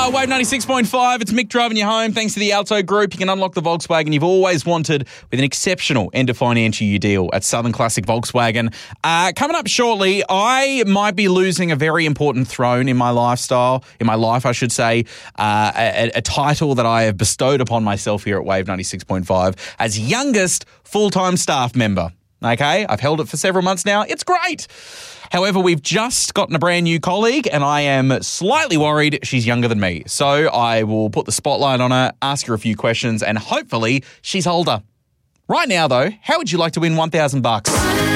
Wave 96.5. It's Mick driving you home. Thanks to the Alto Group, you can unlock the Volkswagen you've always wanted with an exceptional end-of-financial year deal at Southern Classic Volkswagen. Coming up shortly, I might be losing a very important throne in my life, I should say. A title that I have bestowed upon myself here at Wave 96.5 as youngest full-time staff member. Okay, I've held it for several months now. It's great. However, we've just gotten a brand new colleague and I am slightly worried she's younger than me. So I will put the spotlight on her, ask her a few questions, and hopefully she's older. Right now, though, how would you like to win $1,000?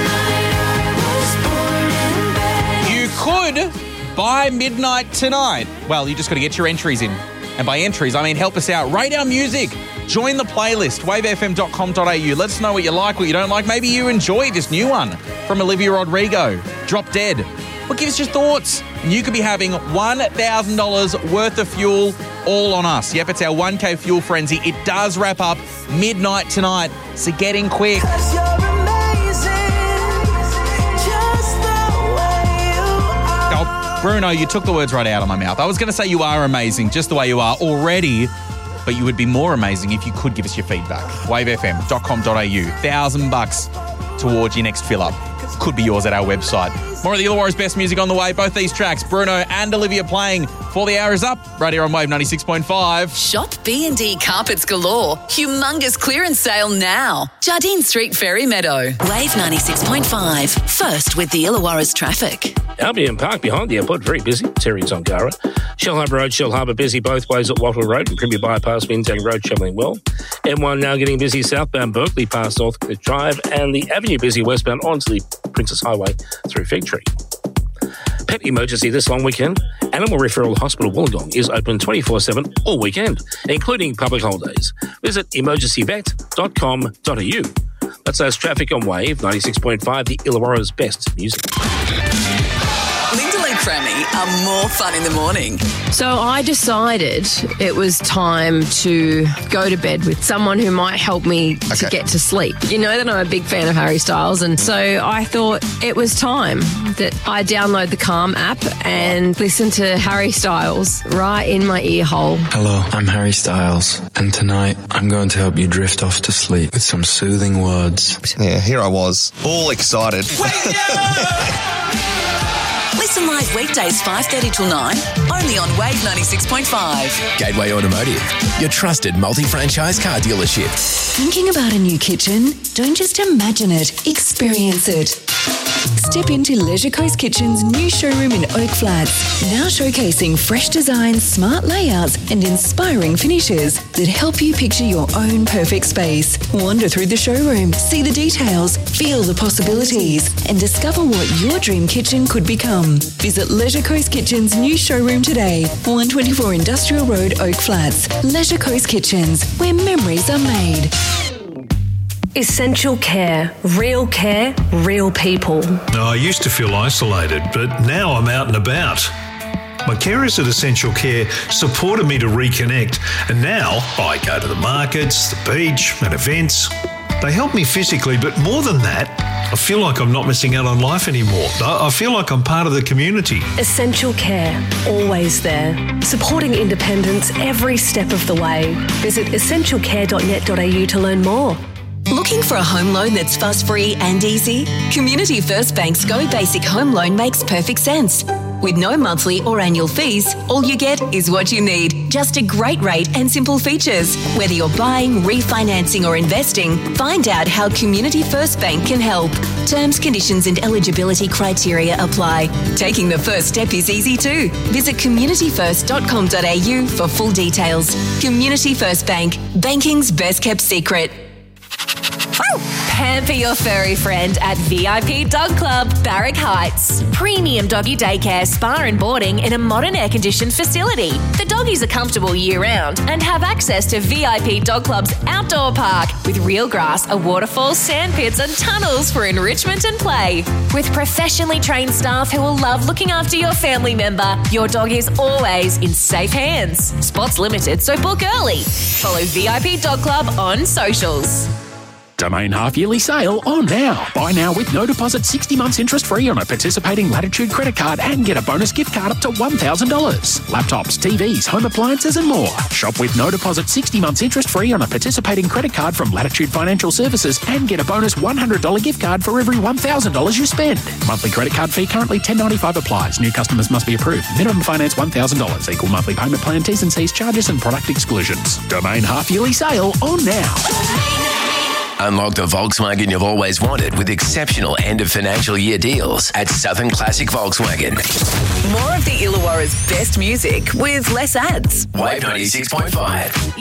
You could by midnight tonight. Well, you just got to get your entries in. And by entries, I mean help us out. Rate our music. Join the playlist, wavefm.com.au. Let us know what you like, what you don't like. Maybe you enjoy this new one from Olivia Rodrigo, Drop Dead. Well, give us your thoughts. And you could be having $1,000 worth of fuel all on us. Yep, it's our 1K fuel frenzy. It does wrap up midnight tonight, so get in quick. Bruno, you took the words right out of my mouth. I was going to say you are amazing just the way you are already, but you would be more amazing if you could give us your feedback. wavefm.com.au. $1,000 towards your next fill-up. Could be yours at our website. More of the Illawarra's best music on the way. Both these tracks, Bruno and Olivia playing before the hour is up, right here on Wave 96.5. Shop B&D Carpets Galore. Humongous clearance sale now. Jardine Street, Ferry Meadow. Wave 96.5. First with the Illawarra's traffic. Albion Park behind the airport, very busy. Terry Tongarra. Shell Harbour Road, Shell Harbour busy both ways at Wattle Road and Premier Bypass, Windang Road travelling well. M1 now getting busy southbound Berkeley past Northcliffe Drive, and the Avenue busy westbound onto the Princess Highway through Fig Tree. Pet emergency this long weekend. Animal Referral Hospital Wollongong is open 24/7 all weekend, including public holidays. Visit emergencyvet.com.au. That's us traffic on Wave 96.5, the Illawarra's best music. Linda and Crammy are more fun in the morning. So I decided it was time to go to bed with someone who might help me to get to sleep. You know that I'm a big fan of Harry Styles, and so I thought it was time that I download the Calm app and listen to Harry Styles right in my ear hole. Hello, I'm Harry Styles, and tonight I'm going to help you drift off to sleep with some soothing words. Yeah, here I was, all excited. Listen live weekdays 5:30 till 9, only on Wave 96.5. Gateway Automotive, your trusted multi-franchise car dealership. Thinking about a new kitchen? Don't just imagine it, experience it. Step into Leisure Coast Kitchen's new showroom in Oak Flats, now showcasing fresh designs, smart layouts and inspiring finishes that help you picture your own perfect space. Wander through the showroom, see the details, feel the possibilities and discover what your dream kitchen could become. Visit Leisure Coast Kitchen's new showroom today, 124 Industrial Road, Oak Flats. Leisure Coast Kitchens, where memories are made. Essential care, real people. I used to feel isolated, but now I'm out and about. My carers at Essential Care supported me to reconnect, and now I go to the markets, the beach and events. They help me physically, but more than that, I feel like I'm not missing out on life anymore. I feel like I'm part of the community. Essential Care, always there, supporting independence every step of the way. Visit essentialcare.net.au to learn more. Looking for a home loan that's fuss-free and easy? Community First Bank's Go Basic Home Loan makes perfect sense. With no monthly or annual fees, all you get is what you need. Just a great rate and simple features. Whether you're buying, refinancing or investing, find out how Community First Bank can help. Terms, conditions and eligibility criteria apply. Taking the first step is easy too. Visit communityfirst.com.au for full details. Community First Bank, banking's best kept secret. Pamper your furry friend at VIP Dog Club, Barrack Heights. Premium doggy daycare, spa and boarding in a modern air-conditioned facility. The doggies are comfortable year-round and have access to VIP Dog Club's outdoor park with real grass, a waterfall, sand pits and tunnels for enrichment and play. With professionally trained staff who will love looking after your family member, your dog is always in safe hands. Spots limited, so book early. Follow VIP Dog Club on socials. Domain half-yearly sale on now. Buy now with no deposit, 60 months interest-free on a participating Latitude credit card and get a bonus gift card up to $1,000. Laptops, TVs, home appliances and more. Shop with no deposit, 60 months interest-free on a participating credit card from Latitude Financial Services and get a bonus $100 gift card for every $1,000 you spend. Monthly credit card fee currently $10.95 applies. New customers must be approved. Minimum finance $1,000. Equal monthly payment plan, T's and C's, charges and product exclusions. Domain half-yearly sale on now. Unlock the Volkswagen you've always wanted with exceptional end of financial year deals at Southern Classic Volkswagen. More of the Illawarra's best music with less ads. Wave 96.5.